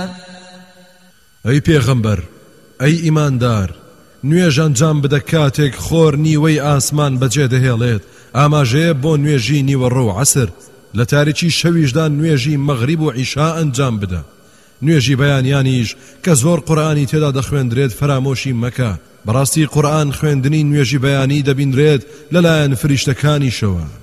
ئەی پێغەمبەر ئەی ئیماندار نوێژ ئەنجام بدە کاتێک خۆر نیوەی ئاسمان بەجێ دەهێڵێت ئاماژەیە بۆ نوێژی نیوەڕۆ و عەسر لە تاریکی شەویشدا نوێژی مەغریب و عیشا ئەنجام بدە نوێژی بەیانیانیش کە زۆر قورئانی تێدا دەخوێندرێت فرامۆشی مەکە بەڕاستی قورئان خوێندنی نوێژی بەیانی دەبینرێت لەلایەن فریشتەکانیشەوە